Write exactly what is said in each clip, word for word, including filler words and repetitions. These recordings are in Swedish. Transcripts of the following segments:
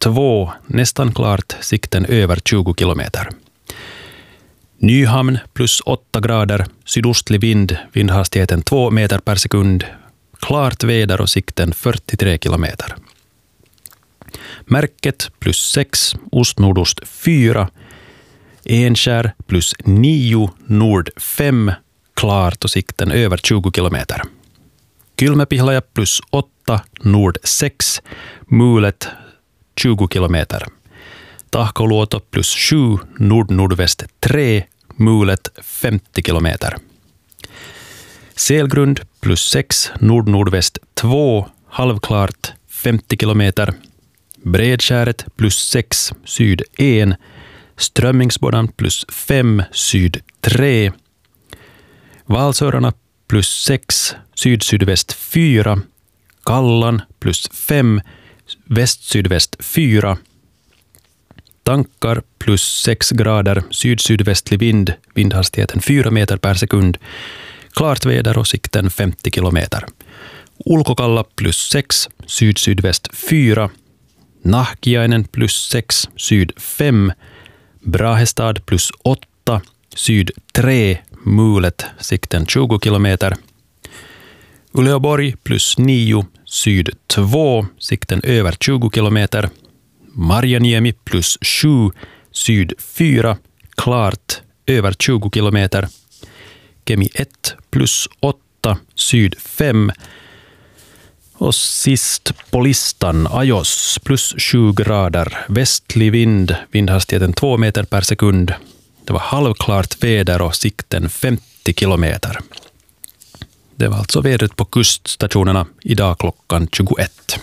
två, nästan klart, sikten över tjugo kilometer. Nyhamn plus åtta grader, sydostlig vind, vindhastigheten två meter per sekund, klart väder och sikten fyrtiotre kilometer. Märket plus sex, ost-nordost fyra, Enskär plus nio, nord fem, klart och sikten över tjugo kilometer. Kylmäpihlaja plus åtta, nord sex, mulet tjugo kilometer. Tahkoluoto plus sju, nord-nordväst tre, mulet femtio kilometer. Selgrund plus sex, nord-nordväst två, halvklart femtio kilometer. Bredskäret plus sex, syd en, Strömmingsbodan plus fem, syd tre. Valsörarna plus sex, syd-sydväst fyra. Kallan plus fem, väst-sydväst fyra. Tankar plus sex grader, syd-sydvästlig vind, vindhastigheten fyra meter per sekund. Klart väder och sikten femtio kilometer. Ulkokalla plus sex, syd-sydväst fyra. Nahkiainen plus sex, syd fem. Brahestad plus åtta, syd tre, mulet, sikten tjugo kilometer. Uleåborg plus nio, syd två, sikten över tjugo kilometer. Marjaniemi plus sju, syd fyra, klart över tjugo kilometer. Kemi ett plus åtta, syd fem. Och sist på listan Ajos plus sju grader, västlig vind, vindhastigheten två meter per sekund. Det var halvklart väder och sikten femtio kilometer. Det var alltså vädret på kuststationerna idag klockan tjugoett.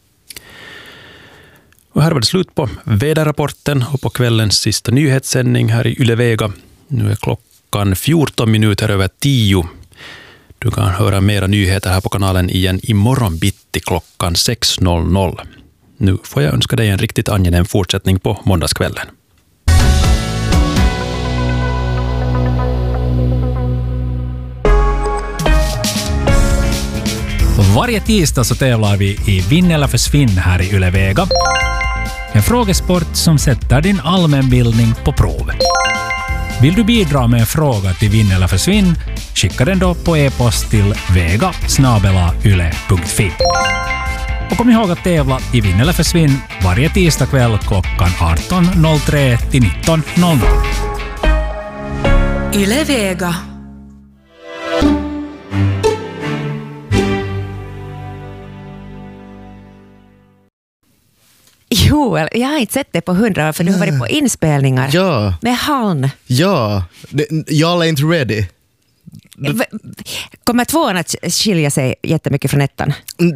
Och här var det slut på väderrapporten och på kvällens sista nyhetssändning här i Yle Vega. Nu är klockan fjorton minuter över tio. Du kan höra mera nyheter här på kanalen igen imorgon bitti klockan sex noll noll. Nu får jag önska dig en riktigt angenäm fortsättning på måndagskvällen. Varje tisdag så tävlar vi i Vinn eller försvinn här i Yle Vega. En frågesport som sätter din allmänbildning på prov. Vill du bidra med en fråga till Vinn eller försvinn? Skicka den då på e-post till vega snabel-a yle punkt fi. Och kom ihåg att tävla i Vinn eller försvinn varje tisdag kväll klockan arton noll tre till nitton noll noll. Yle Vega. Joel, jag har inte sett det på hundra år för du har varit på inspelningar. Ja. Med Haln. Ja, det, jag är inte ready. Det... Kommer tvåan att skilja sig jättemycket från ettan?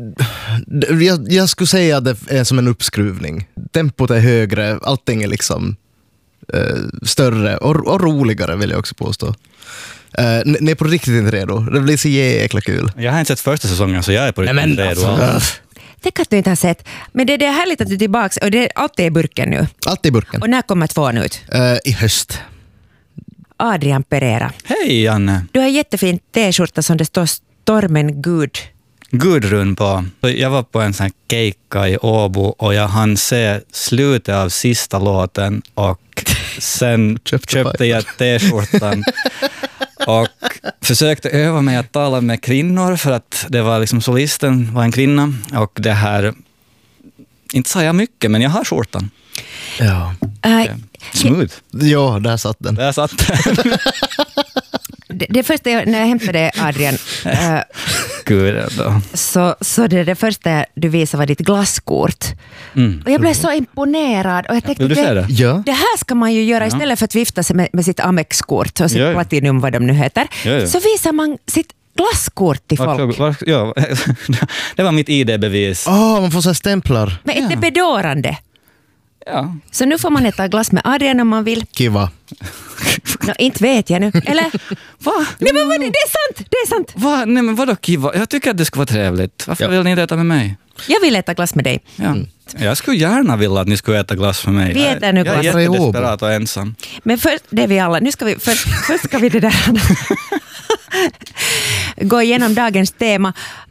Jag, jag skulle säga att det är som en uppskruvning. Tempot är högre, allting är liksom eh, större och, och roligare vill jag också påstå. Eh, ni är på riktigt inte redo. Det blir så jäkla kul. Jag har inte sett första säsongen så jag är på riktigt Nej, men, redo. Alltså, Tänk att du inte har sett. Men det, det är härligt att du är tillbaka och det, allt är i burken nu. Allt är i burken. Och när kommer tvåan ut? Uh, I höst. Adrian Pereira. Hej Anne. Du har en jättefin t-skjorta som det står Stormen Gud. Gudrun på. Jag var på en sån här keikka i Åbo och jag hann se slutet av sista låten och sen köpte, köpte jag t-skjortan och försökte öva mig att tala med kvinnor för att det var liksom solisten var en kvinna och det här, inte sa jag mycket men jag har skjortan. Ja. Uh, Smooth. Ja, där satt den. Där satt den. det, det första jag, när jag hämtade Adrian uh, Gud, då. så, så det, det första du visade var ditt glasskort. Mm. Och jag blev så imponerad. Och jag tänkte, Vill du säga det? Ja. Det här ska man ju göra istället ja. för att vifta sig med, med sitt Amex-kort och sitt ja, ja. Platinum, vad de nu heter. Ja, ja. Så visar man sitt glasskort till folk. Var, var, ja, det var mitt I D-bevis. Åh, oh, man får så här stämplar. Men inte ja. bedårande. Ja. Så nu får man äta glass med Adrian om man vill. Kiva. No, inte vet jag nu. Eller? Va? Nej, men vad, det är sant. Det är sant. Va? Nej, men vadå kiva? Jag tycker att det skulle vara trevligt. Varför ja. vill ni inte äta med mig? Jag vill äta glass med dig. Ja. Mm. Jag skulle gärna vilja att ni skulle äta glass med mig. Vi äter nu glass. Jag är jättedesperat och ensam. Men först, det är vi alla. Nu ska vi, först, först ska vi det där gå igenom dagens tema.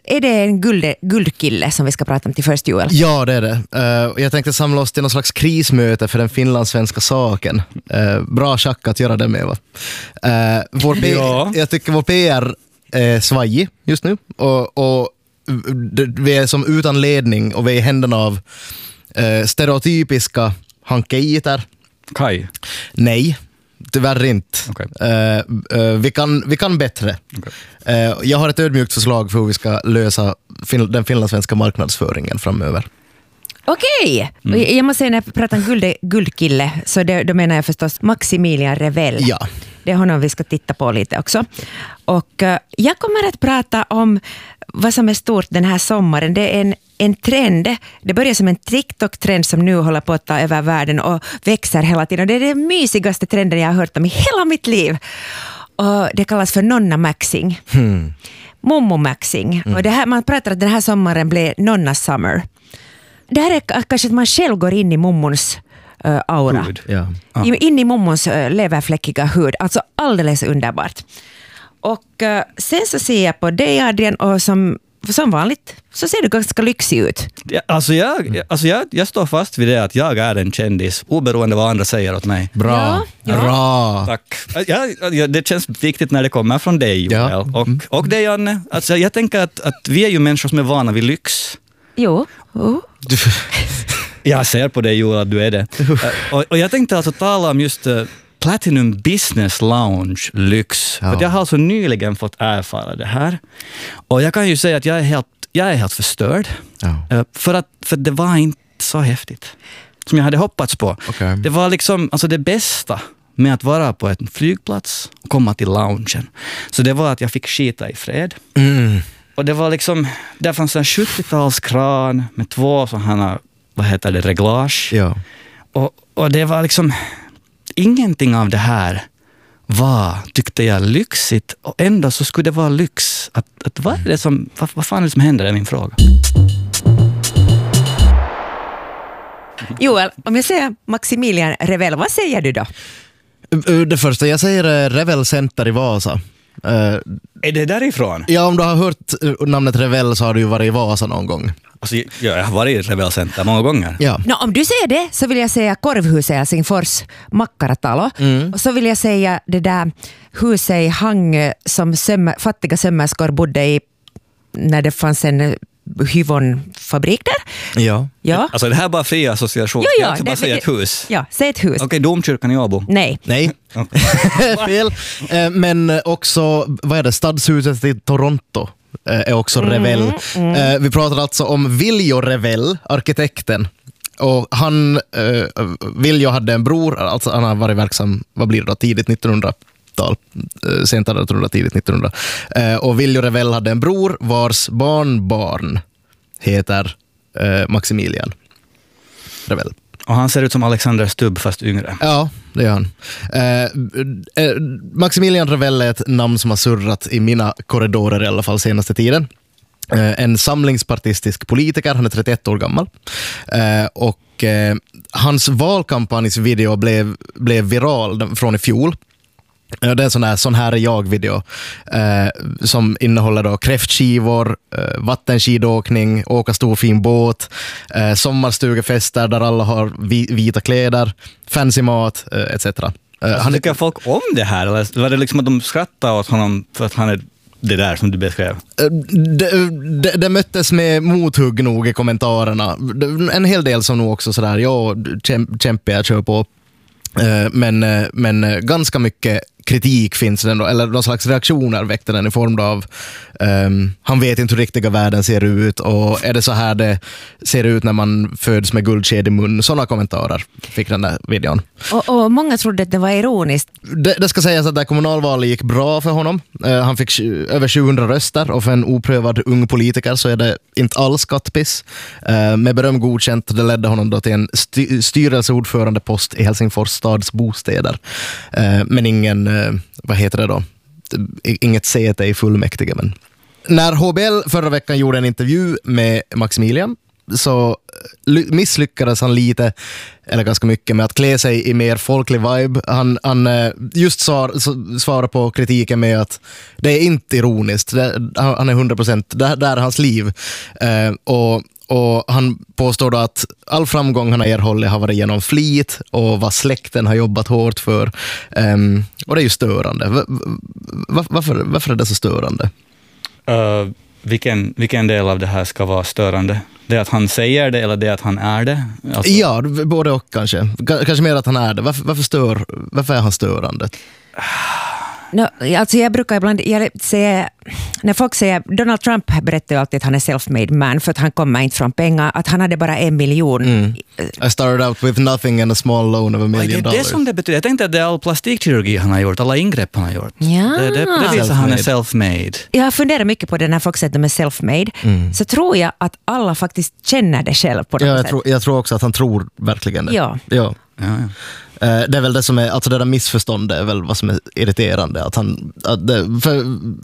är det en guld, guldkille som vi ska prata om till först, Joel? Ja, det är det. Uh, jag tänkte samla oss till någon slags krismöte för den finlandssvenska saken. Uh, bra schack att göra det med, va? Uh, vår P- ja. Jag tycker vår P R är svajig just nu. Och, och vi är som utan ledning och vi är i händerna av uh, stereotypiska hankeiter. Kaj? Nej. Tyvärr inte. Okay. Uh, uh, vi, kan, vi kan bättre. Okay. Uh, jag har ett ödmjukt förslag för hur vi ska lösa fin- den finlandssvenska marknadsföringen framöver. Okej! Mm. Jag måste säga, när jag pratar om guld, guldkille, så det, då menar jag förstås Maximilian Revell. Ja. Det är honom vi ska titta på lite också. Och uh, jag kommer att prata om vad som är stort den här sommaren. Det är en, en trend. Det börjar som en TikTok-trend som nu håller på att ta över världen och växer hela tiden. Och det är den mysigaste trenden jag har hört om i hela mitt liv. Och det kallas för nonna-maxing. Hmm. Mommo-maxing. Mm. Och det här, man pratar att den här sommaren blir nonna-summer. Det här är kanske att man själv går in i mommons uh, aura. Ja. Ah. In i mommons uh, leverfläckiga hud. Alltså alldeles underbart. Och uh, sen så ser jag på dig, Adrian, och som, som vanligt så ser du ganska lyxig ut. Ja, alltså jag, alltså jag, jag står fast vid det att jag är en kändis, oberoende vad andra säger åt mig. Bra. Ja, ja. Bra. Tack. Ja, ja, det känns viktigt när det kommer från dig, Joel. Ja. Och, och dig, Janne. Alltså jag tänker att, att vi är ju människor som är vana vid lyx. Jo. Oh. Jag ser på dig, Joel, att du är det. och, och jag tänkte alltså tala om just uh, Platinum Business Lounge lyx. Ja. För jag har alltså nyligen fått erfara det här. Och jag kan ju säga att jag är helt, jag är helt förstörd. Ja. Uh, för, att, för det var inte så häftigt som jag hade hoppats på. Okay. Det var liksom alltså det bästa med att vara på en flygplats och komma till loungen. Så det var att jag fick skita i fred. Mm. Och det var liksom, där fanns en sjuttiotalskran med två sådana, vad heter det, reglage. Ja. Och, och det var liksom, ingenting av det här var, tyckte jag, lyxigt. Och ändå så skulle det vara lyx. Att, att vad är det som, vad, vad fan är det som händer, är min fråga. Joel, om jag säger Maximilian Revell, vad säger du då? Det första jag säger är Revell Center i Vasa. Uh, är det därifrån? Ja, om du har hört namnet Revell så har du ju varit i Vasa någon gång. Alltså, jag har varit i Revell Center många gånger. Ja. No, om du säger det så vill jag säga Korvhuset i Helsingfors, Makkaratalo. Mm. Och så vill jag säga det där huset i Hang som söm- fattiga sömmerskor bodde i när det fanns en hyvonfabrik där. Ja. Ja. Alltså det här är bara fri association. Jo, ja, jag kan bara det, säga det, ett hus. Ja, säg ett hus. Okej, okay, domkyrkan i Åbo. Nej. Nej. Fel. Men också, vad är det, stadshuset i Toronto är också mm, Revell. Mm. Vi pratar alltså om Viljo Revell, arkitekten. Och han, Viljo hade en bror, alltså han har varit verksam, vad blir det då, tidigt nittonhundratal. Sent artonhundra, tidigt nittonhundra. Och Viljo Revell hade en bror vars barnbarn heter eh, Maximilian Revell. Och han ser ut som Alexander Stubb fast yngre. Ja, det gör han. Eh, eh, Maximilian Revell är ett namn som har surrat i mina korridorer i alla fall senaste tiden. Eh, en samlingspartistisk politiker, han är trettioett år gammal. Eh, och eh, hans valkampanjsvideo blev, blev viral från i fjol. Det är en sån här, sån här är jag-video eh, som innehåller då kräftskivor, eh, vattenskidåkning, åka stor fin båt, eh, sommarstugefester där alla har vi, vita kläder, fancy mat, eh, et cetera. Eh, alltså, han tycker folk om det här? Eller var det liksom att de skrattar åt honom för att han är det där som du beskrev? Det, det, det möttes med mothugg nog i kommentarerna. En hel del som nog också sådär, ja, kämpe jag kör på. Men, men ganska mycket kritik finns det ändå, eller någon slags reaktioner väckte den i form av um, han vet inte hur riktiga världen ser ut och är det så här det ser ut när man föds med guldsked i mun. Sådana kommentarer fick den där videon. Och, och många trodde att det var ironiskt. Det, det ska sägas att det kommunalvalet gick bra för honom. Uh, han fick över tjugohundra röster och för en oprövad ung politiker så är det inte alls skattpiss. Uh, med beröm godkänt, det ledde honom då till en styr- styrelseordförande post i Helsingfors stads bostäder. Uh, men ingen vad heter det då? Inget säte i fullmäktige. Men när H B L förra veckan gjorde en intervju med Maximilian så ly- misslyckades han lite, eller ganska mycket, med att klä sig i mer folklig vibe. Han, han just svar, svarar på kritiken med att det är inte ironiskt. Det, han är hundra procent, det, det är hans liv. Eh, och Och han påstår då att all framgång han har erhållit har varit genom flit och vad släkten har jobbat hårt för. Um, och det är ju störande. Va, va, varför, varför är det så störande? Uh, vilken, vilken del av det här ska vara störande? Det att han säger det eller det att han är det? Alltså... Ja, både och kanske. Kanske mer att han är det. Varför, varför, stör, varför är han störande? No, alltså jag brukar ibland jag säga, när folk säger, Donald Trump berättar ju alltid att han är self-made man för att han kommer inte från pengar, att han hade bara en miljon. Mm. I started out with nothing and a small loan of a million dollars. Det är det som det betyder. Jag tänkte att det är all plastikkirurgi han har gjort, alla ingrepp han har gjort. Ja. Det, det, det visar han är self-made. Jag funderar mycket på det när folk säger att de är self-made. Mm. Så tror jag att alla faktiskt känner det själv på något ja, jag sätt. Tror, jag tror också att han tror verkligen det. Ja. Ja. Ja, ja. Det är väl det som är, alltså det där missförståndet är väl vad som är irriterande. Att han, att det, för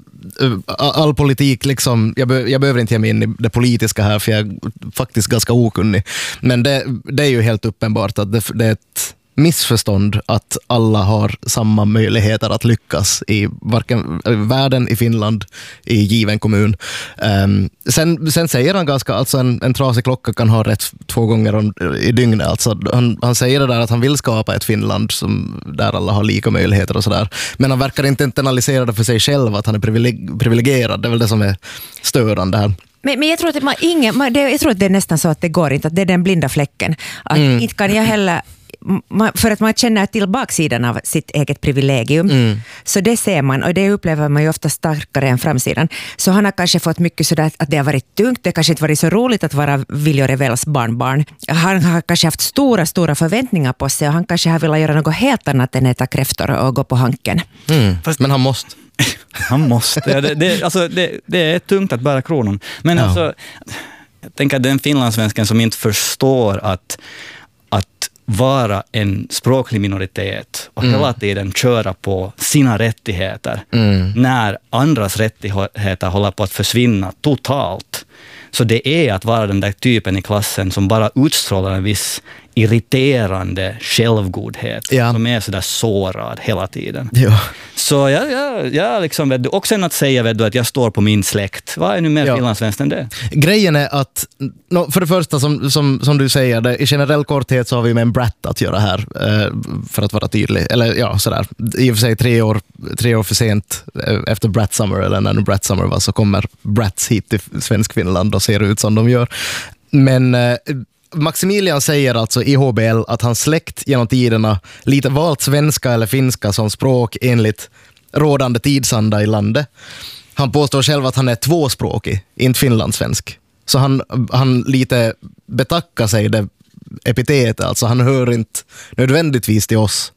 all politik, liksom, jag, be, jag behöver inte ge mig in i det politiska här för jag är faktiskt ganska okunnig. Men det, det är ju helt uppenbart att det, det är ett missförstånd att alla har samma möjligheter att lyckas i varken världen, i Finland, i given kommun. Um, sen, sen säger han ganska, alltså en, en trasig klocka kan ha rätt två gånger om, i dygnet. Alltså han, han säger det där att han vill skapa ett Finland som, där alla har lika möjligheter och sådär. Men han verkar inte internalisera det för sig själv att han är privileg, privilegierad. Det är väl det som är störande här. Men, men jag, tror att man, ingen, man, det, jag tror att det är nästan så att det går inte, att det är den blinda fläcken. Att mm. inte kan jag heller, för att man känner till baksidan av sitt eget privilegium. Mm. Så det ser man, och det upplever man ju ofta starkare än framsidan. Så han har kanske fått mycket sådär att det har varit tungt, det har kanske inte varit så roligt att vara Viljo Revells barnbarn. Han har kanske haft stora, stora förväntningar på sig och han kanske har velat göra något helt annat än äta kräftor och gå på hanken. Mm. Fast, men han måste. Han måste. Ja, det, det, alltså, det, det är tungt att bära kronan. Men ja. alltså, jag tänker att den finlandssvensken som inte förstår att, att vara en språklig minoritet och mm. hela tiden köra på sina rättigheter mm. när andras rättigheter håller på att försvinna totalt. Så det är att vara den där typen i klassen som bara utstrålar en viss irriterande självgodhet ja. som är sådär sårad hela tiden. Ja. Så jag, jag, jag liksom, vet du, och sen att säga vet du, att jag står på min släkt. Vad är nu mer ja. finlandssvenskt än det? Grejen är att, no, för det första som, som, som du säger, det, i generell korthet så har vi med en brat att göra här, eh, för att vara tydlig. Eller ja, sådär. I och för sig tre år, tre år för sent eh, efter Brat Summer, eller när nu Brat Summer var, så kommer brats hit till svensk Finland och ser ut som de gör. Men eh, Maximilian säger alltså i H B L att hans släkt genom tiderna lite valt svenska eller finska som språk enligt rådande tidsanda i landet. Han påstår själv att han är tvåspråkig, inte finlandssvensk. Så han, han lite betackar sig det epitetet, alltså han hör inte nödvändigtvis till oss.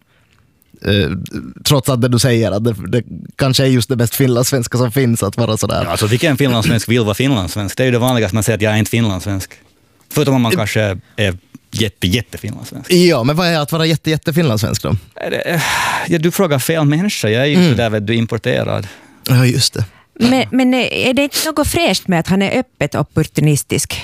Eh, trots att det du säger att det, det kanske är just det bäst finlandssvenska som finns att vara sådär. Ja, alltså vilken finlandssvensk vill vara finlandssvensk? Det är ju det vanligaste man säger att jag är inte finlandssvensk. Förutom om man kanske är jätte, jätte finlandssvensk. Ja, men vad är att vara jätte, jätte finlandssvensk då? Ja, du frågar fel människa. Jag är ju mm. där vet du importerad. Ja, just det. Men, men är det inte något fräscht med att han är öppet opportunistisk?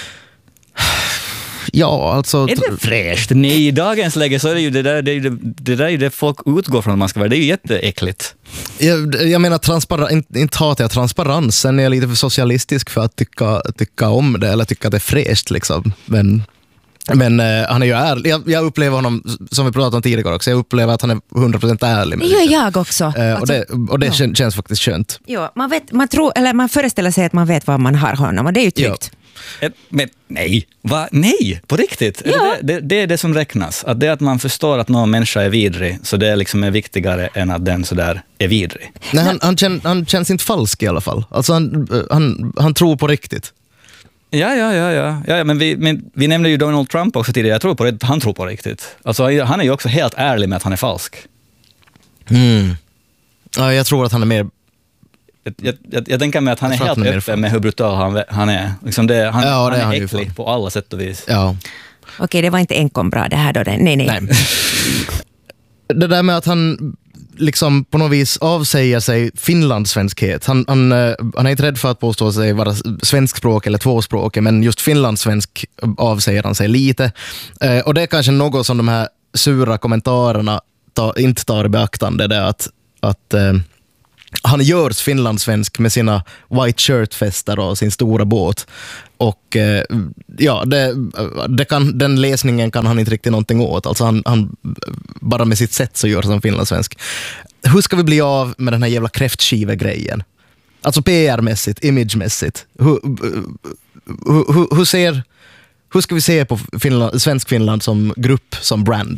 Ja, alltså... Är det fräscht? Nej, i dagens läge så är det ju det där, det, är det, det där är det folk utgår från att man ska vara. Det är ju jätteäckligt. Jag, jag menar, transpar- inte, inte hatar jag transparens. Sen är jag lite för socialistisk för att tycka, tycka om det eller tycka att det är fräscht liksom. Men... Men uh, han är ju ärlig. Jag, jag upplever honom, som vi pratade om tidigare också, jag upplever att han är hundra procent ärlig. Det gör jag också. Uh, alltså, och det, och det ja. kän, känns faktiskt skönt. Ja, man, vet, man, tror, eller man föreställer sig att man vet vad man har honom och det är ju tryggt. Ja. Men nej, va? Nej, på riktigt. Ja. Det, det, det är det som räknas. Att det är att man förstår att någon människa är vidrig, så det är liksom är viktigare än att den så där är vidrig. Nej, han, han, känn, han känns inte falsk i alla fall. Alltså han, han, han tror på riktigt. Ja, ja, ja, ja. ja men, vi, men vi nämnde ju Donald Trump också tidigare. Jag tror på det, han tror på riktigt. Alltså, han är ju också helt ärlig med att han är falsk. Mm. Ja, jag tror att han är mer... Jag, jag, jag, jag tänker mig att han jag är helt är öppen med hur brutal han, han är. Liksom det, han, ja, det han är, han äcklig på alla sätt och vis. Ja. Okej, det var inte enkom bra det här då. Det. Nej, nej. nej. Det där med att han liksom på något vis avsäger sig finlandssvenskhet. Han, han, han är inte rädd för att påstå sig vara svenskspråk eller tvåspråkig, men just finlandssvensk avsäger han sig lite. Eh, och det är kanske något som de här sura kommentarerna ta, inte tar i beaktande, det är att, att eh, han görs finlandssvensk med sina white shirt-fester och sin stora båt. Och eh, ja, det, det kan, den läsningen kan han inte riktigt någonting åt. Alltså han, han bara med sitt sätt så gör sig som finlandssvensk. Hur ska vi bli av med den här jävla kräftskive-grejen? Alltså P R-mässigt, imagemässigt. Hur, hur, hur, hur, ser, hur ska vi se på Finland, svensk Finland som grupp, som brand?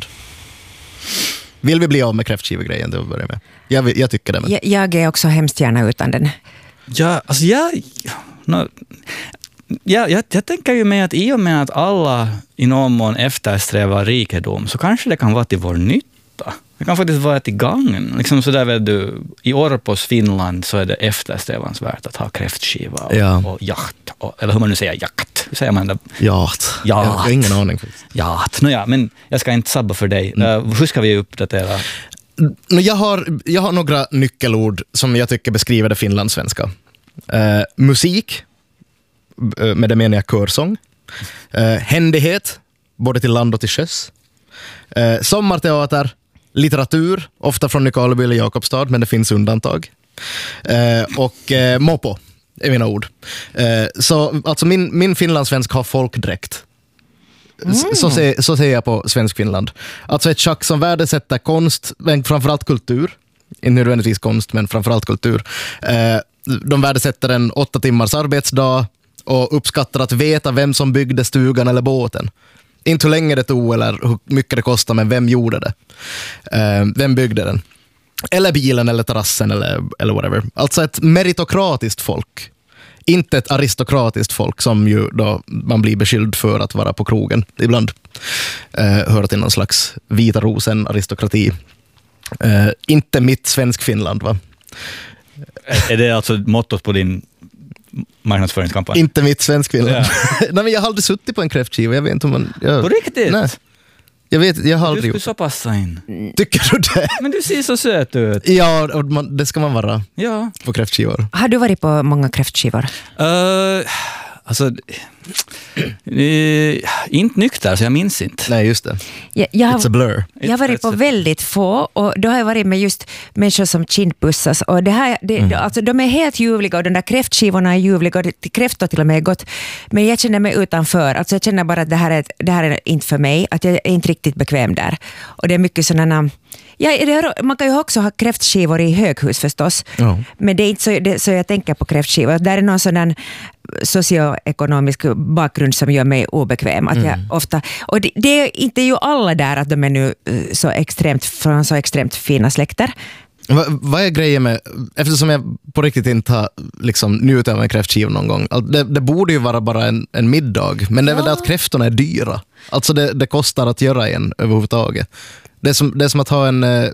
Vill vi bli av med kräftskive-grejen? Det börjar med. Jag, jag tycker det. Men. Jag, jag är också hemskt gärna utan den. Ja, alltså jag... No, ja, jag, jag tänker ju med att i och med att alla i någon mån eftersträvar rikedom så kanske det kan vara till vår nytta. Det kan faktiskt vara till gagn. Liksom så där, vet du, i Orpos Finland så är det eftersträvansvärt att ha kräftskiva och, ja. och jakt. Och, eller hur man nu säger, jakt. Hur säger man det? Jakt. Jakt. Jag har ingen aning. Jakt. Nå ja, men jag ska inte sabba för dig. Mm. Uh, hur ska vi uppdatera? Jag har, jag har några nyckelord som jag tycker beskriver det finlandssvenska. Uh, musik, med det menar jag körsång. Uh, händighet, både till land och till sjöss. Uh, sommarteater, litteratur, ofta från Nykarleby eller Jakobstad, men det finns undantag. Uh, och uh, mopo är mina ord. Uh, så alltså min, min finlandssvensk har folkdräkt. Mm. Så, ser, så ser jag på svensk Finland. Alltså ett schack som värdesätter konst, men framförallt kultur. Inte nödvändigtvis konst, men framförallt kultur. Uh, de värdesätter en åtta timmars arbetsdag och uppskattar att veta vem som byggde stugan eller båten. Inte hur länge det tog eller hur mycket det kostar, men vem gjorde det? Uh, vem byggde den? Eller bilen eller terrassen eller, eller whatever. Alltså ett meritokratiskt folk. Inte ett aristokratiskt folk som ju då man blir beskylld för att vara på krogen ibland. Uh, hör till någon slags vita rosen aristokrati. Uh, inte mitt svensk Finland, va? Är det alltså mottot på din marknadsföringskampanj? Inte mitt svensk Finland. Ja. Nej, men jag har aldrig suttit på en kräftskiva. Jag vet inte om man... Jag, på riktigt? Nej. Jag vet, jag har aldrig du gjort. Du skulle så passa in. Tycker du det? Men du ser så söt ut. Ja, och man, det ska man vara. Ja. På kräftskivor. Har du varit på många kräftskivor? Uh, alltså... Uh, inte nykter, så jag minns inte. Nej, just det. Jag, jag, It's a blur. Jag har varit på väldigt få och då har jag varit med just människor som kindpussas och det här, det, mm. alltså, de är helt ljuvliga och de där kräftskivorna är ljuvliga och det, kräftor till och med är gott, men jag känner mig utanför, alltså jag känner bara att det här är, det här är inte för mig, att jag är inte riktigt bekväm där och det är mycket sådana. Ja, det, man kan ju också ha kräftskivor i höghus förstås, ja. Men det är inte så, det, så jag tänker på kräftskivor. Där är någon sådan socioekonomisk bakgrund som gör mig obekväm. Att jag mm. ofta, och det, det är inte ju alla där att de är nu så extremt, från så extremt fina släkter. Va, vad är grejen med, eftersom jag på riktigt inte har liksom njutit av en kräftskiva någon gång, det, det borde ju vara bara en, en middag, men det är väl ja. Det att kräftorna är dyra. Alltså det, det kostar att göra en överhuvudtaget. Det är som, det är som att ha en uh,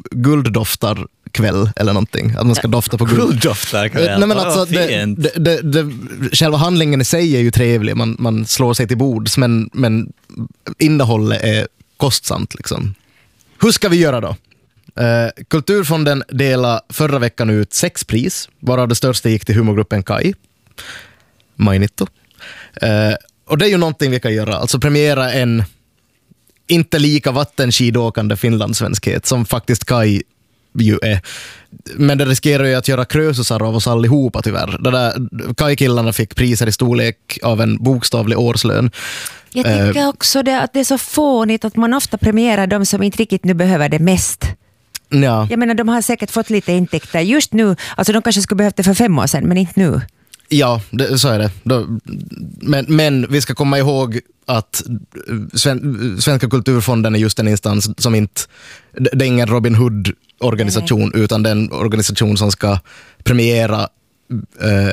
gulddoftarkväll eller någonting. Att man ska dofta på guld. Gulddoftarkväll? Nej, men alltså, det, det, det, det, själva handlingen i sig är ju trevlig. Man, man slår sig till bords, men, men innehållet är kostsamt. Liksom. Hur ska vi göra då? Uh, Kulturfonden delade förra veckan ut sex pris, varav det största gick till humorgruppen Kai. Mainittu. Uh, och det är ju någonting vi kan göra. Alltså premiera en inte lika vattenskidåkande finlandssvenskhet som faktiskt Kai ju är. Men det riskerar ju att göra krösusar av oss allihopa tyvärr. Det där, Kai-killarna fick priser i storlek av en bokstavlig årslön. Jag tycker också det, att det är så fånigt att man ofta premierar de som inte riktigt nu behöver det mest. Ja. Jag menar, de har säkert fått lite intäkter just nu. Alltså de kanske skulle behövt det för fem år sedan, men inte nu. Ja, det, så är det. Men, men vi ska komma ihåg att Sven, Svenska kulturfonden är just en instans som inte, det är ingen Robin Hood-organisation, nej, utan det är en organisation som ska premiera eh,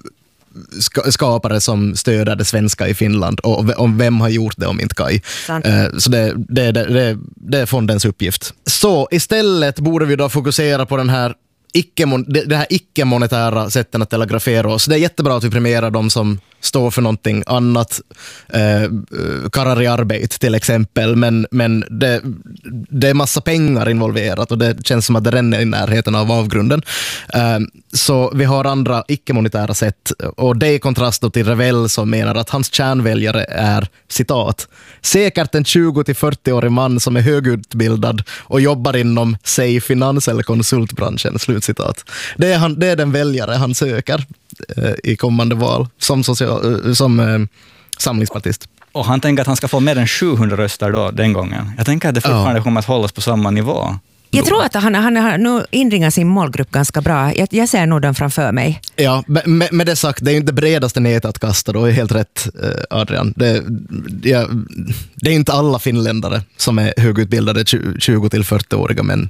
ska, skapare som stöder det svenska i Finland. Och om vem har gjort det om inte Kai. Eh, så det, det, det, det, det är fondens uppgift. Så istället borde vi då fokusera på den här icke, det, det här icke-monetära sätten att telegrafera oss. Det är jättebra att vi premierar de som står för någonting annat, eh, karrar i arbete till exempel, men, men det, det är massa pengar involverat och det känns som att det ränner i närheten av avgrunden. Eh, så vi har andra icke-monetära sätt, och det är i kontrast då till Revell som menar att hans kärnväljare är, citat, säkert en tjugo till fyrtio-årig man som är högutbildad och jobbar inom, säg, finans- eller konsultbranschen, slutcitat. Det är, han, det är den väljare han söker eh, i kommande val som, social, eh, som eh, samlingspartist. Och han tänker att han ska få mer än sjuhundra röster då, den gången. Jag tänker att det fortfarande ja. kommer att hållas på samma nivå. Jag tror att han, han har nu inringat sin målgrupp ganska bra. Jag, jag ser nog den framför mig. Ja, med, med det sagt, det är ju inte det bredaste nätet att kasta då, är helt rätt, Adrian. Det, ja, det är inte alla finländare som är högutbildade tjugo till fyrtio-åriga män.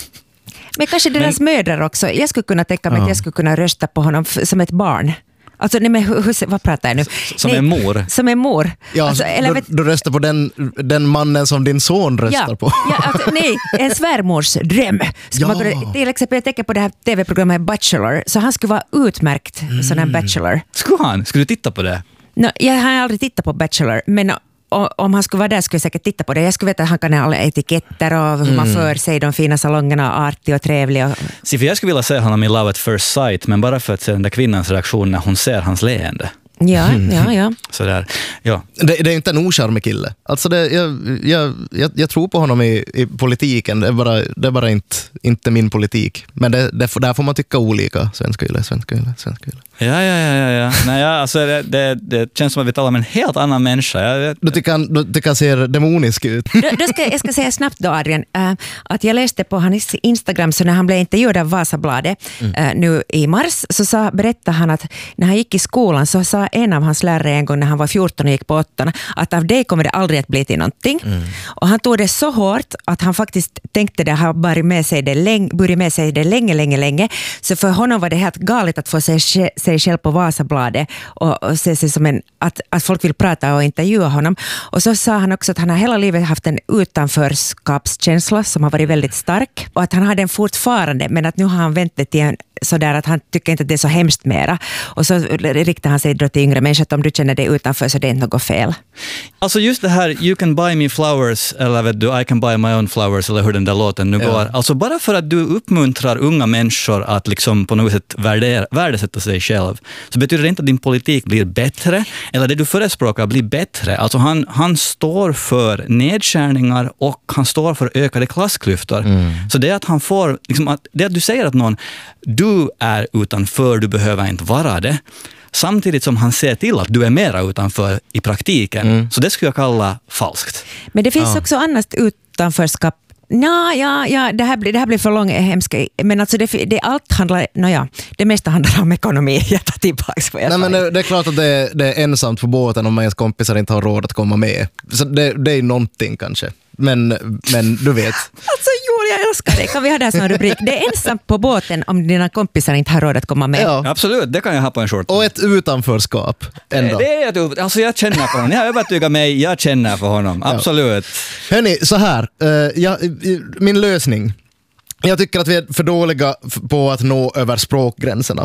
Men kanske deras Men, mödrar också. Jag skulle kunna tänka mig ja. att jag skulle kunna rösta på honom f- som ett barn. Alltså, nej, men hur, hur, vad pratar jag nu? Som nej, en mor. Som en mor. Ja, alltså, eller, du, vet, du röstar på den, den mannen som din son röstar ja, på. Ja, alltså, nej, en svärmors dröm. Ska Ja. man kunna, till exempel, jag tänker på det här tv-programmet Bachelor, så han skulle vara utmärkt mm. sån här Bachelor. Skulle han? Skulle du titta på det? No, jag har aldrig tittat på Bachelor, men om han skulle vara där skulle jag säkert titta på det. Jag skulle veta att han kan alla etiketter och hur mm. man för sig de fina salongerna, artig och trevlig. Och... Se, för jag skulle vilja se honom i Love at First Sight, men bara för att se den där kvinnans reaktion när hon ser hans leende. Ja, mm. ja, ja. Sådär, ja. Det, det är inte en ocharmig kille. Alltså det, jag, jag, jag, jag tror på honom i, i politiken. Det är bara, det är bara inte, inte min politik. Men det, det, där får man tycka olika. Svenska yle, svenska yle, svenska yle. Ja, ja, ja, ja, ja. Nej, ja, alltså det, det, det känns som att vi talar om en helt annan människa. Jag, du tycker han, du tycker han ser demonisk ut. Då, då ska, jag ska säga snabbt då, Adrian, äh, att jag läste på hans Instagram, så när han blev intervjuad av Vasabladet mm. äh, nu i mars, så sa, berättade han att när han gick i skolan så sa en av hans lärare en gång när han var fjorton och gick på åttan att av det kommer det aldrig att bli till någonting. Mm. Och han tog det så hårt att han faktiskt tänkte det, han burit med sig det länge, burit med sig det länge, länge, länge. Så för honom var det helt galet att få se sig själv på Vasabladet och, och se sig som en, att, att folk vill prata och intervjua honom. Och så sa han också att han har hela livet haft en utanförskapskänsla som har varit väldigt stark, och att han har den fortfarande, men att nu har han vänt det till en sådär att han tycker inte att det är så hemskt mera. Och så riktar han sig då till yngre människor att om du känner dig utanför så det är inte något fel. Alltså just det här, you can buy me flowers, eller vet du, I can buy my own flowers, eller hur den där låten nu ja. går. Alltså bara för att du uppmuntrar unga människor att liksom på något sätt värdera, värdesätta sig själv, så betyder det inte att din politik blir bättre, eller det du förespråkar blir bättre. Alltså han, han står för nedskärningar och han står för ökade klassklyftor. Mm. Så det är att han får, liksom att, det att du säger att någon, du är utanför, du behöver inte vara det. Samtidigt som han ser till att du är mera utanför i praktiken. Mm. Så det skulle jag kalla falskt. Men det finns ja. också annat utanförskap. Nå, ja, ja, det här blir, det här blir för långt hemskt. Men alltså det, det allt handlar, no ja, det mesta handlar om ekonomi. Jag tar tillbaka vad jag Nej, sa. men det, det är klart att det är, det är ensamt på båten om ens kompisar inte har råd att komma med. Så det, det är någonting kanske. Men, men du vet. Alltså Joel, jag älskar det. Kan vi ha det här som rubrik? Det är ensamt på båten om dina kompisar inte har råd att komma med. Ja. Absolut, det kan jag ha på en short. Och ett utanförskap ändå. Det är ett, alltså jag känner för honom. Jag övertygar mig, jag känner för honom. Absolut. Ja. Hörrni, så här. Uh, jag, min lösning. Jag tycker att vi är för dåliga på att nå över språkgränserna.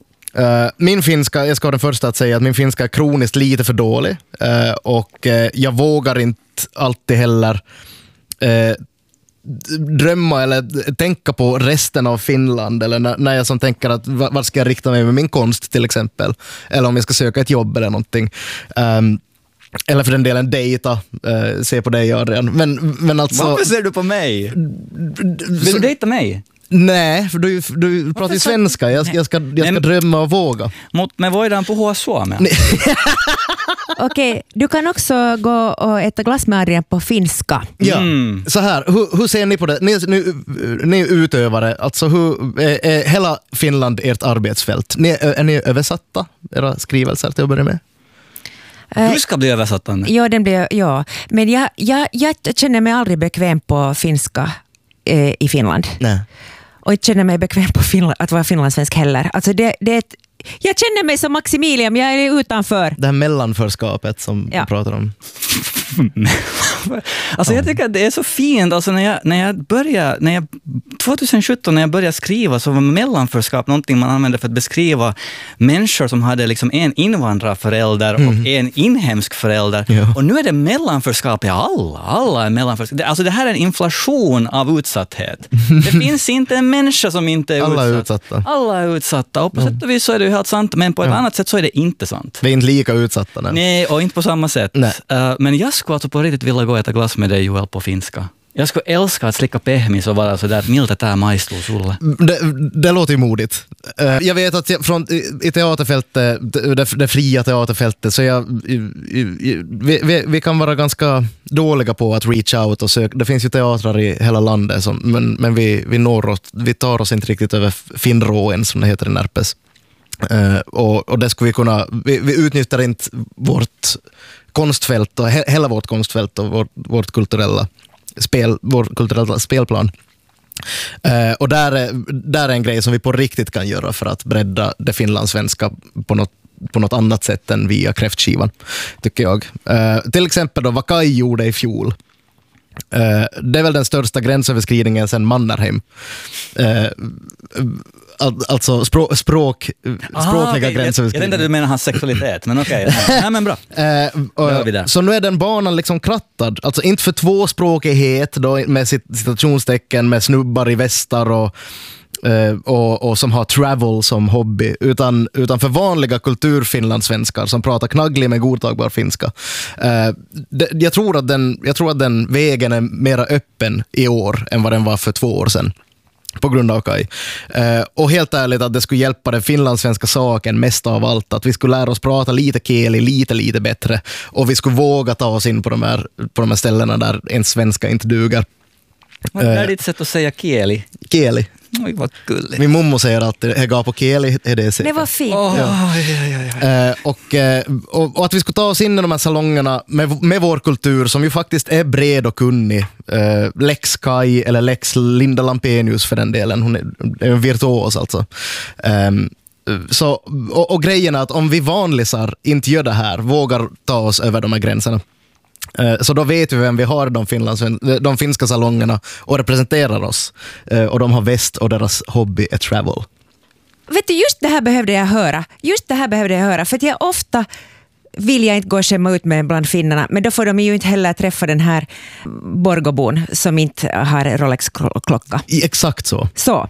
Uh, min finska, jag ska vara den första att säga att min finska är kroniskt lite för dålig. Uh, och uh, jag vågar inte alltid heller uh, drömma eller tänka på resten av Finland, eller när, när jag som tänker att vart ska jag rikta mig med min konst till exempel, eller om jag ska söka ett jobb eller någonting. Um, eller för den delen dejta, uh, se på dig Adrian. Men, men alltså, varför ser du på mig? Vill du dejta mig? Nej, för du, du pratar ju svenska. Jag, jag ska, jag ska Nej, drömma och våga. Men vad är den på H S Suomea? Okej, okay, du kan också gå och äta glass med Adrian på finska. Ja, mm. Så här, hur, hur ser ni på det? Ni, ni, ni är utövare, alltså hur är, är hela Finland ert arbetsfält? Ni, är ni översatta, era skrivelser till att börja med? Du ska bli översattande. Ja, den blir, ja. Men jag, jag, jag känner mig aldrig bekväm på finska eh, i Finland. Nej. Och jag känner mig bekväm på Finland, att vara finlandssvensk heller. Alltså det, det är ett, jag känner mig som Maximilian, jag är utanför. Det här mellanförskapet som ja. du pratar om. Alltså jag tycker att det är så fint. Alltså när jag, när jag började, när jag, tjugohundrasjutton när jag började skriva så var mellanförskap någonting man använde för att beskriva människor som hade liksom en invandrarförälder mm. och en inhemsk förälder. Ja. Och nu är det mellanförskap i alla. Alla är mellanförskap. Alltså det här är en inflation av utsatthet. Det finns inte en människa som inte är alla utsatt. Är utsatta. Alla är utsatta. Och på sätt och vis så är det ju helt sant. Men på ett ja. annat sätt så är det inte sant. Vi är inte lika utsatta. Nej, nej och inte på samma sätt. Nej. Uh, men jag skulle alltså på riktigt vilja gå och äta glass med dig, Joel, på finska. Jag skulle älska att slicka pehmis och vara sådär, miltä tää maistuu sulle. Det, det låter ju modigt. Jag vet att jag, från, i teaterfältet, det, det fria teaterfältet, så jag, vi, vi, vi kan vara ganska dåliga på att reach out och söka. Det finns ju teatrar i hela landet, som, men, men vi, vi, når oss, vi tar oss inte riktigt över Finnråen, som det heter i Närpes. Uh, och, och det skulle vi kunna, vi, vi utnyttjar inte vårt konstfält och he, hela vårt konstfält och vårt, vårt kulturella spel, vår kulturella spelplan. Uh, och där är, där är en grej som vi på riktigt kan göra för att bredda det finlandssvenska på något, på något annat sätt än via kräftskivan, tycker jag. Uh, till exempel då vad Kaj gjorde i fjol. Uh, det är väl den största gränsöverskridningen sedan Mannerheim. Uh, All, alltså språk, språk, Aha, språkliga okay. gränsöverskridningar. Jag tänkte att du menar hans sexualitet, men okej. Okay. Nej, men bra. Eh, och, så nu är den banan liksom krattad. Alltså inte för tvåspråkighet då, med citationstecken, med snubbar i västar och, eh, och, och som har travel som hobby, utan, utan för vanliga kulturfinlandssvenskar som pratar knagglig med godtagbar finska. Eh, det, jag, tror att den, jag tror att den vägen är mera öppen i år än vad den var för två år sedan. På grund av Kaj. Uh, och helt ärligt att det skulle hjälpa den finlandssvenska saken mest av allt. Att vi skulle lära oss prata lite kieli, lite, lite bättre. Och vi skulle våga ta oss in på de här, på de här ställena där en svenska inte duger. Vad är uh, ditt sätt att säga kieli? Kieli. Oj, vad gulligt. Min mommo säger att det går på kieli. Är det, det var fint. Oh, ja. Ja, ja, ja. Uh, och, uh, och, och att vi skulle ta oss in i de här salongerna med, med vår kultur som ju faktiskt är bred och kunnig. Uh, Lex Kaj eller Lex Linda Lampenius för den delen. Hon är, är en virtuos alltså. Um, så, och, och grejen är att om vi vanlisar inte gör det här, vågar ta oss över de här gränserna, så då vet vi vem vi har, de, Finlands, de finska salongerna, och representerar oss. Och de har väst och deras hobby är travel. Vet du, just det här behövde jag höra. Just det här behövde jag höra. För att jag ofta vill jag inte gå och skämma ut med bland finnarna. Men då får de ju inte heller träffa den här Borgobon som inte har Rolex-klocka. Exakt så. Så.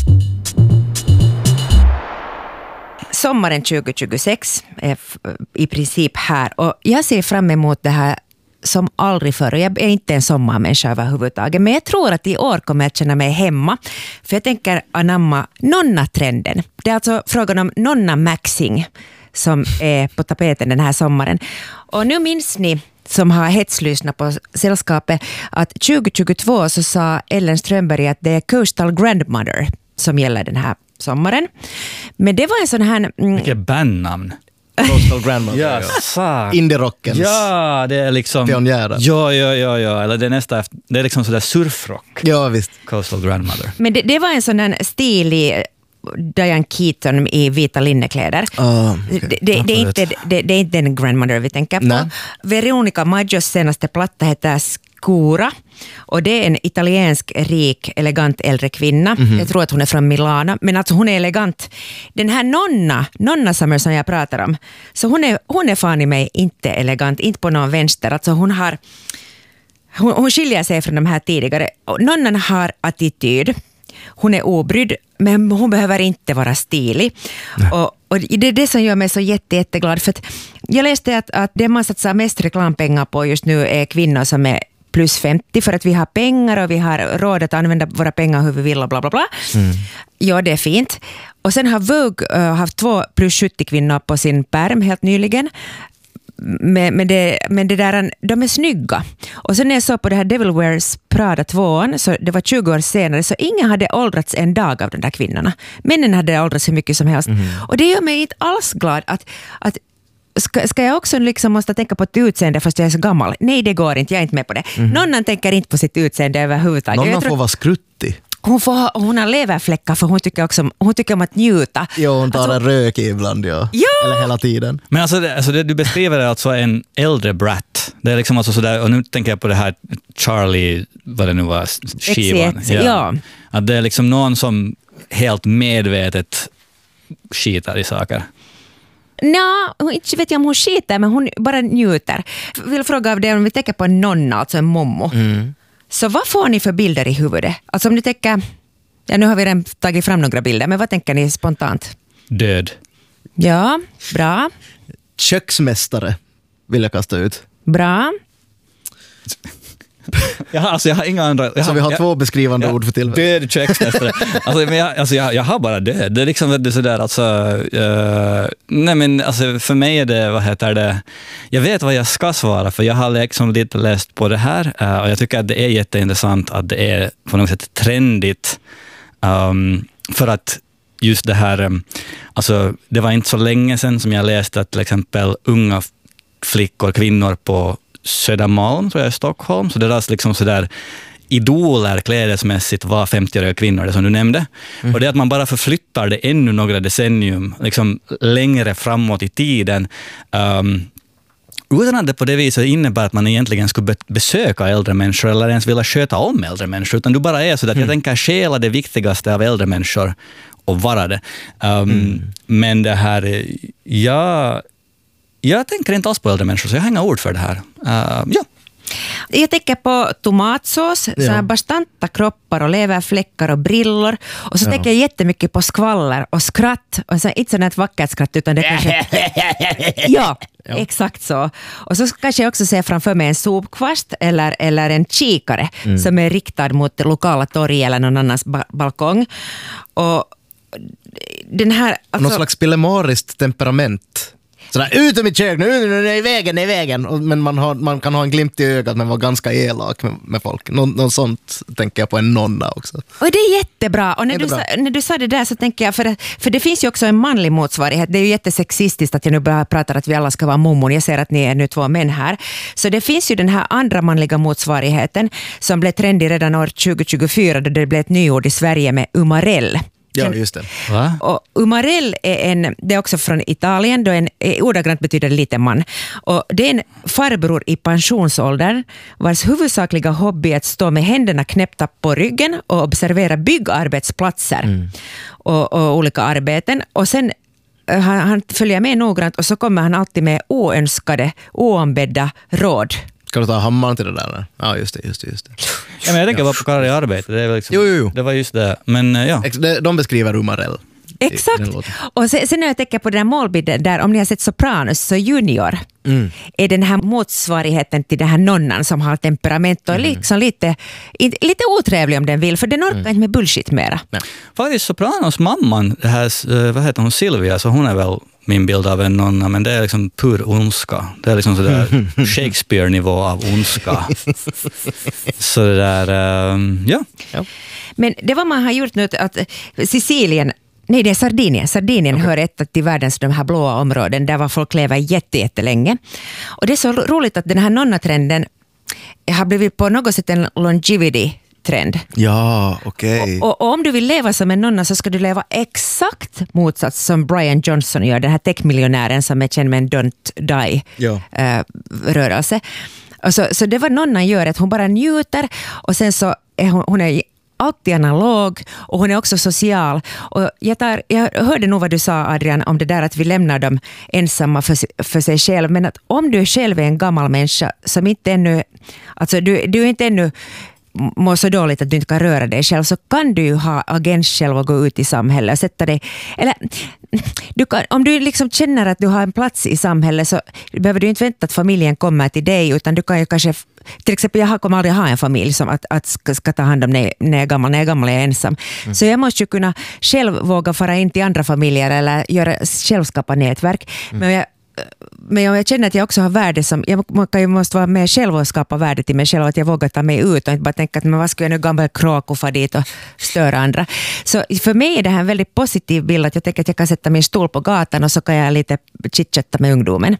Sommaren tjugo tjugosex är i princip här. Och jag ser fram emot det här som aldrig förr. Jag är inte en sommarmänniska överhuvudtaget. Men jag tror att i år kommer jag känna mig hemma. För jag tänker anamma nonna-trenden. Det är alltså frågan om nonna-maxing som är på tapeten den här sommaren. Och nu minns ni som har hetslyssnat på sällskapet att tjugo tjugotvå så sa Ellen Strömberg att det är Coastal Grandmother som gäller den här sommaren. Men det var en sån här... Mm, vilket bandnamn. Coastal Grandmother. Ja, ja. Indie-rockens. Ja, det är liksom... pionjärer. Ja, ja, ja, ja. Eller det är nästa efter, det är liksom sådär surfrock. Ja, visst. Coastal Grandmother. Men det, det var en sån här stilig Diane Keaton i vita linnekläder. Oh, okay. det, det, det, är inte, det, det är inte den Grandmother vi tänker på. Nej. Veronica Maggios senaste platta heter Scura. Och det är en italiensk, rik, elegant äldre kvinna. Mm-hmm. Jag tror att hon är från Milano. Men alltså hon är elegant. Den här Nonna, Nonna Summer som jag pratar om. Så hon är, hon är fan i mig inte elegant. Inte på någon vänster. Alltså hon har... Hon, hon skiljer sig från de här tidigare. Nonnan har attityd. Hon är obrydd, men hon behöver inte vara stilig. Och, och det är det som gör mig så jätte, jätteglad. För att jag läste att, att det man satsar mest reklampengar på just nu är kvinnor som är plus femtio, för att vi har pengar och vi har råd att använda våra pengar hur vi vill och bla bla bla. Mm. Ja, det är fint. Och sen har Vogue uh, haft två plus sjuttio kvinnor på sin pärm helt nyligen. Men, men, det, men det där, de är snygga. Och sen när jag såg på det här Devil Wears Prada tvåan, så det var tjugo år senare, så ingen hade åldrats en dag av de där kvinnorna. Männen hade åldrats hur mycket som helst. Mm. Och det gör mig inte alls glad att, att Ska, ska jag också liksom måste tänka på ett utseende fast jag är så gammal? Nej, det går inte. Jag är inte med på det. Mm. Någon tänker inte på sitt utseende överhuvudtaget. Någon får vara skruttig. hon, får, hon har leverfläckar för hon tycker, också, hon tycker om att njuta. Jo, hon tar alltså, en rök ibland, ja. Ja! Eller hela tiden. Men alltså, det, alltså det du beskriver är alltså en äldre brat. Det är liksom alltså sådär, och nu tänker jag på det här Charlie, vad det nu var, skivan. X ett, ja. Att det är liksom någon som helt medvetet skitar i saker. Nå, inte vet jag om hon skiter, men hon bara njuter. Jag vill fråga av det om vi tänker på en nonna, alltså en mommo. Mm. Så vad får ni för bilder i huvudet? Alltså om ni tänker, ja nu har vi redan tagit fram några bilder, men vad tänker ni spontant? Död. Ja, bra. Köksmästare vill jag kasta ut. Bra. Jag har, alltså jag har inga andra... Jag Så har, vi har jag, två beskrivande jag, ord för tillfället. Död köksmästare. alltså, men jag, alltså jag, jag har bara död. Det är liksom det är sådär, alltså... Uh, nej men alltså för mig är det, vad heter det... Jag vet vad jag ska svara, för jag har liksom lite läst på det här. Uh, och jag tycker att det är jätteintressant att det är på något sätt trendigt. Um, för att just det här... Um, alltså det var inte så länge sedan som jag läste att till exempel unga flickor, kvinnor på Södermalm, tror jag, i Stockholm. Så deras liksom sådär idoler klädesmässigt var femtioåriga kvinnor, det som du nämnde. Mm. Och det är att man bara förflyttar det ännu några decennium liksom längre framåt i tiden. Um, utan att det på det viset innebär att man egentligen skulle be- besöka äldre människor eller ens vilja sköta om äldre människor. Utan du bara är så att mm. jag tänker stjäla det viktigaste av äldre människor och vara det. Um, mm. Men det här, ja... Jag tänker inte alls på äldre människor, så jag har inga ord för det här. Uh, ja. Jag tänker på tomatsås, ja. Så här bastanta kroppar och leverfläckar och brillor. Och så ja. tänker jag jättemycket på skvaller och skratt. Och så, inte sådant ett vackert skratt, utan det kanske... ja, ja, exakt så. Och så kanske jag också ser framför mig en sopkvast eller, eller en kikare mm. som är riktad mot det lokala torg eller någon annans ba- balkong. Och den här... Alltså, någon slags pillemariskt temperament. Sådär, ut ur mitt kök, nu är det i vägen, det är i vägen. Men man, har, man kan ha en glimt i ögat men vara ganska elak med, med folk. Nå, något sånt tänker jag på en nonna också. Och det är jättebra. Och när, jättebra. Du, sa, när du sa det där så tänker jag, för, för det finns ju också en manlig motsvarighet. Det är ju jättesexistiskt att jag nu börjar prata att vi alla ska vara mommon. Jag ser att ni är nu två män här. Så det finns ju den här andra manliga motsvarigheten som blev trendig redan år tjugo tjugofyra då det blev ett nyord i Sverige med umarell. Ja, just det. Va? Och umarell är en, det är också från Italien, då en, ordagrant betyder liten man. Och det är en farbror i pensionsåldern vars huvudsakliga hobby är att stå med händerna knäppta på ryggen och observera byggarbetsplatser mm. och, och olika arbeten. Och sen han, han följer med noggrant och så kommer han alltid med oönskade, oombedda råd. Ska du ta hammaren till det där? Ja, just det, just det, just det. Ja, men jag tänker bara på karriär i arbete. Det, är liksom, jo, jo, jo. det var just det. Men ja. De beskriver umarell. Exakt. Och sen, sen när jag tänker på den här målbilden där, om ni har sett Sopranos så Junior mm. är den här motsvarigheten till den här nonnan som har temperament och mm. liksom lite, lite otrevlig om den vill, för den orkar mm. inte med bullshit mera. Ja. Faktiskt Sopranos mamman, det här, vad heter hon, Silvia, så hon är väl min bild av en nonna, men det är liksom pur ondska. Det är liksom sådär Shakespeare-nivå av ondska. Så det där, um, ja. ja. Men det var man har gjort nu att Sicilien, nej det är Sardinien. Sardinien okay. hör ett till världens de här blåa områden där var folk lever jätte, jättelänge. Och det är så roligt att den här nonnatrenden har blivit på något sätt en longevity trend. Ja, okej. Okay. Och, och, och om du vill leva som en nonna så ska du leva exakt motsats som Brian Johnson gör, den här techmiljonären som är känd med en Don't Die-rörelse. Ja. Uh, så, så det vad nonnan gör är att hon bara njuter och sen så är hon, hon är alltid analog och hon är också social. Och jag, tar, jag hörde nog vad du sa, Adrian, om det där att vi lämnar dem ensamma för, för sig själv. Men att om du själv är en gammal människa som inte ännu, alltså du, du är inte ännu mår så dåligt att du inte kan röra dig själv, så kan du ju ha agent själv och gå ut i samhället och sätta dig, eller du kan, om du liksom känner att du har en plats i samhället så behöver du inte vänta att familjen kommer till dig, utan du kan ju kanske, till exempel jag kommer aldrig ha en familj som att, att ska, ska ta hand om när, när jag är gammal, när jag är gammal är jag ensam. Mm. Så jag måste ju kunna själv våga fara in till andra familjer eller göra självskapa nätverk. Mm. Men jag Men jag känner att jag också har värde som, jag måste vara med själv och skapa värde till mig själv, att jag vågar ta mig ut och inte bara tänka att men vad ska jag nu gammal kråk och få dit och störa andra. Så för mig är det här en väldigt positiv bild, att jag tänker att jag kan sätta min stol på gatan och så kan jag lite chitchatta med ungdomen.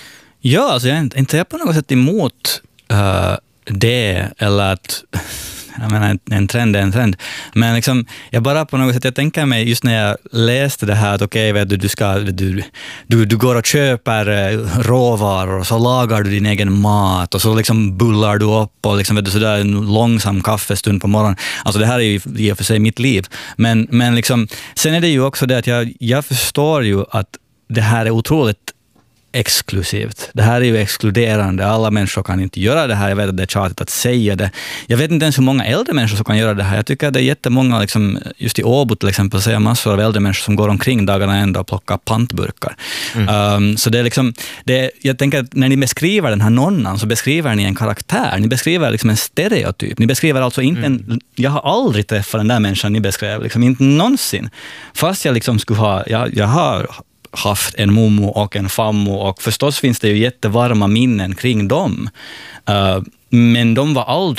Ja, alltså jag är inte, inte jag på något sätt emot uh, det, eller att jag menar, en, en trend är en trend. Men liksom, jag bara på något sätt, jag tänker mig just när jag läste det här att okej, okay, du, du, ska, du, du, du går och köper råvaror och så lagar du din egen mat och så liksom bullar du upp och liksom, vet du, sådär en långsam kaffestund på morgonen. Alltså det här är ju i och för sig mitt liv. Men, men liksom, sen är det ju också det att jag, jag förstår ju att det här är otroligt exklusivt. Det här är ju exkluderande. Alla människor kan inte göra det här. Jag vet att det är tjatigt att säga det. Jag vet inte ens hur många äldre människor som kan göra det här. Jag tycker att det är jättemånga, liksom, just i Åbo till exempel, så är massor av äldre människor som går omkring dagarna ändå och plockar pantburkar. Mm. Um, så det är liksom, det, jag tänker att när ni beskriver den här nonnan så beskriver ni en karaktär. Ni beskriver liksom en stereotyp. Ni beskriver alltså inte en, mm. jag har aldrig träffat den där människan ni beskrev. Liksom, inte någonsin. Fast jag liksom skulle ha, jag, jag har haft en mommo och en fammo och förstås finns det ju jättevarma minnen kring dem. Uh, men de var aldrig